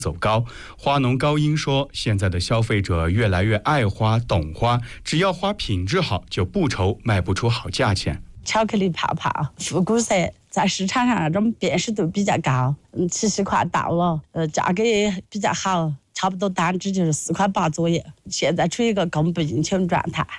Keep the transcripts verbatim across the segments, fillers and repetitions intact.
走高。花农高英说，现在的消费者越来越爱花懂花，只要花品质好，就不愁卖不出好价钱。 巧克力泡泡复古色在市场上那种辨识度比较高，嗯，七十块到了，呃，价格也比较好，差不多单支就是四块八左右，现在处于一个供不应求的状态。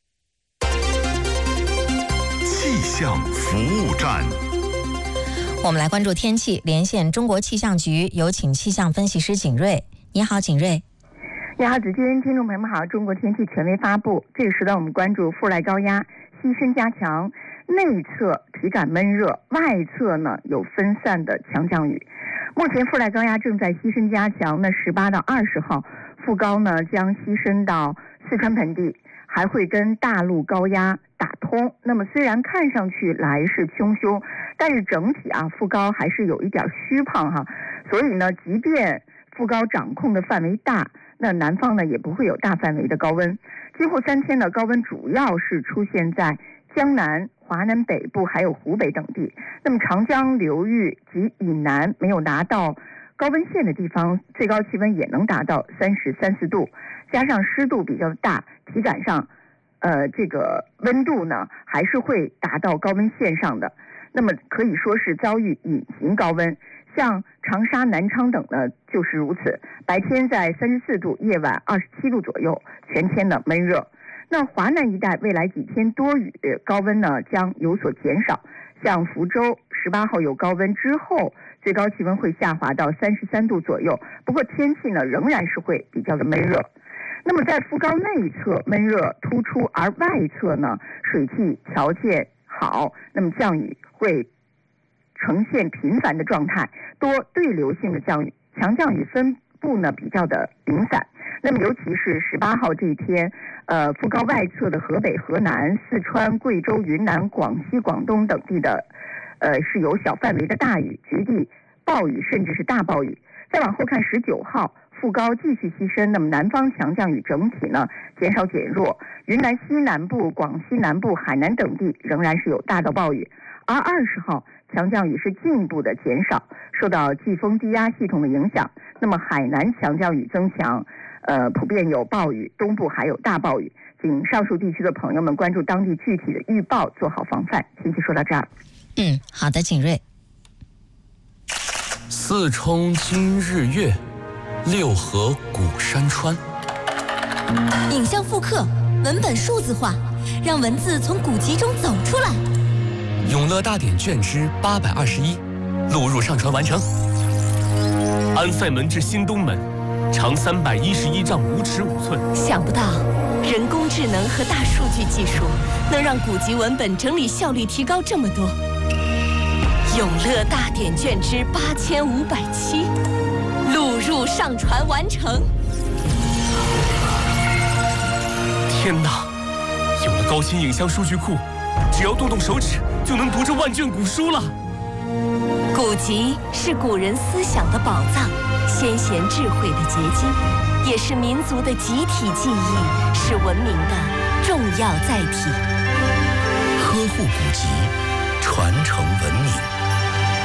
气象服务站， 我们来关注天气，连线中国气象局，有请气象分析师景睿。你好，景睿。 你好，子君，听众朋友们好。中国天气权威发布，这个时段我们关注副来高压西伸加强，内侧体感闷热，外侧呢有分散的强降雨。目前副来高压正在西伸加强，那十八到二十号副高呢将西伸到四川盆地，还会跟大陆高压打通。那么虽然看上去来势汹汹，但是整体啊副高还是有一点虚胖哈。所以呢，即便副高掌控的范围大，那南方呢也不会有大范围的高温。今后三天的高温主要是出现在江南、华南北部还有湖北等地。那么长江流域及以南没有达到高温线的地方，最高气温也能达到三十三四度，加上湿度比较大，体感上呃这个温度呢还是会达到高温线上的。那么可以说是遭遇隐形高温。像长沙、南昌等呢就是如此，白天在三十四度，夜晚二十七度左右，全天的闷热。那华南一带未来几天多雨，高温呢将有所减少。像福州十八号有高温之后，最高气温会下滑到三十三度左右，不过天气呢仍然是会比较的闷热。那么在副高内侧闷热突出，而外侧呢水汽条件好，那么降雨会呈现频繁的状态，多对流性的降雨，强降雨分布呢比较的零散。那么尤其是十八号这一天，呃，副高外侧的河北、河南、四川、贵州、云南、广西、广东等地的，呃，是有小范围的大雨、局地暴雨，甚至是大暴雨。再往后看，十九号副高继续西伸，那么南方强降雨整体呢减少减弱，云南西南部、广西南部、海南等地仍然是有大到暴雨。而二十号强降雨是进一步的减少，受到季风低压系统的影响，那么海南强降雨增强，呃，普遍有暴雨，东部还有大暴雨。请上述地区的朋友们关注当地具体的预报，做好防范。天气说到这儿。 嗯，好的，景睿。 四冲今日月，六合古山川。 影像复刻，文本数字化，让文字从古籍中走出来。 永乐大典卷之八百二十一，录入上传完成。安塞门至新东门，长三百一十一丈五尺五寸。 想不到，人工智能和大数据技术能让古籍文本整理效率提高这么多。永乐大典卷之八千五百七，录入上传完成。 天哪！有了高清影像数据库，只要动动手指就能读这万卷古书了。 古籍是古人思想的宝藏，先贤智慧的结晶，也是民族的集体记忆，是文明的重要载体。 呵护古籍，传承文明。